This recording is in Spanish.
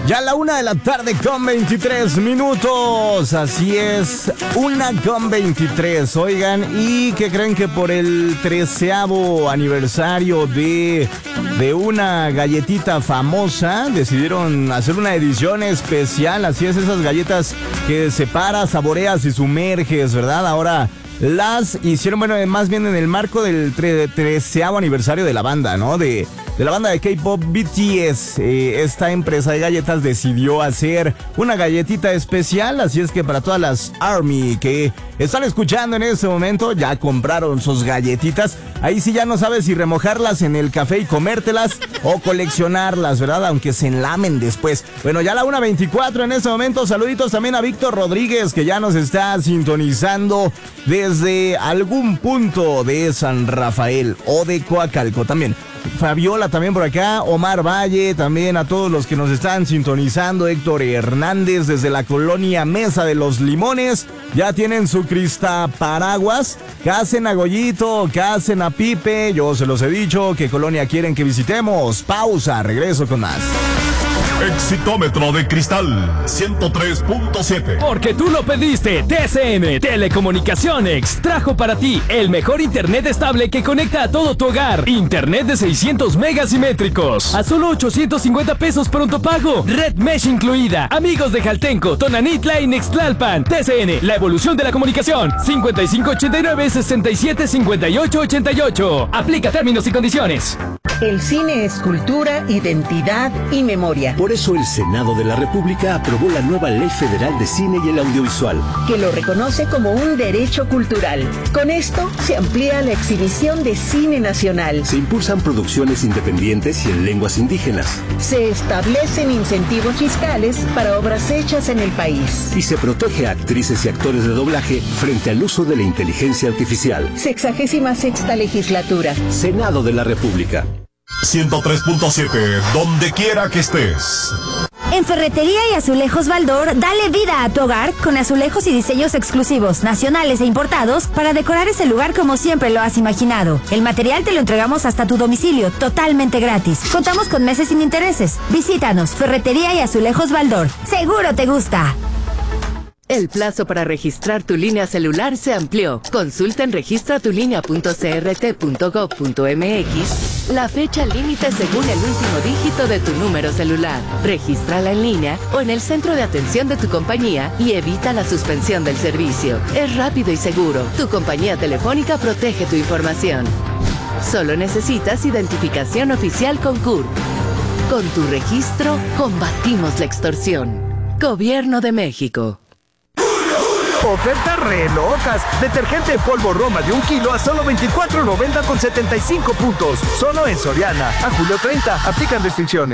Ya a la 1:23 p.m. Así es, 1:23 p.m. Oigan, ¿y qué creen? Que por el 13º aniversario de una galletita famosa decidieron hacer una edición especial. Así es, esas galletas que separas, saboreas y sumerges, ¿verdad? Ahora las hicieron, bueno, más bien en el marco del 13º aniversario de la banda, ¿no? De la banda de K-pop BTS. Esta empresa de galletas decidió hacer una galletita especial, así es que para todas las ARMY que están escuchando en este momento, ya compraron sus galletitas. Ahí sí ya no sabes si remojarlas en el café y comértelas o coleccionarlas, ¿verdad? Aunque se enlamen después. Bueno, ya a la 1:24 en este momento. Saluditos también a Víctor Rodríguez, que ya nos está sintonizando desde algún punto de San Rafael o de Coacalco también. Fabiola también por acá, Omar Valle, también a todos los que nos están sintonizando, Héctor Hernández desde la colonia Mesa de los Limones, ya tienen su cristaparaguas, casen a Goyito, casen a Pipe, yo se los he dicho, ¿qué colonia quieren que visitemos? Pausa, regreso con más. Exitómetro de cristal 103.7. Porque tú lo pediste. TCM Telecomunicaciones trajo para ti el mejor internet estable que conecta a todo tu hogar. Internet de 600 megas simétricos a solo 850 pesos pronto pago. Red Mesh incluida. Amigos de Jaltenco, Tonanitla y Nextlalpan. TCN, la evolución de la comunicación. 5589-675888. Aplica términos y condiciones. El cine es cultura, identidad y memoria. Por eso el Senado de la República aprobó la nueva Ley Federal de Cine y el Audiovisual, que lo reconoce como un derecho cultural. Con esto se amplía la exhibición de cine nacional. Se impulsan producciones independientes y en lenguas indígenas. Se establecen incentivos fiscales para obras hechas en el país. Y se protege a actrices y actores de doblaje frente al uso de la inteligencia artificial. 66ª legislatura. Senado de la República. 103.7, donde quiera que estés. En Ferretería y Azulejos Baldor, dale vida a tu hogar con azulejos y diseños exclusivos, nacionales e importados, para decorar ese lugar como siempre lo has imaginado. El material te lo entregamos hasta tu domicilio, totalmente gratis. Contamos con meses sin intereses. Visítanos, Ferretería y Azulejos Baldor. ¡Seguro te gusta! El plazo para registrar tu línea celular se amplió. Consulta en registratulinea.crt.gov.mx la fecha límite según el último dígito de tu número celular. Regístrala en línea o en el centro de atención de tu compañía y evita la suspensión del servicio. Es rápido y seguro. Tu compañía telefónica protege tu información. Solo necesitas identificación oficial con CURP. Con tu registro, combatimos la extorsión. Gobierno de México. Ofertas re locas. Detergente en polvo Roma de 1 kilo a solo $24.90 con 75 puntos. Solo en Soriana. A julio 30. Aplican restricciones.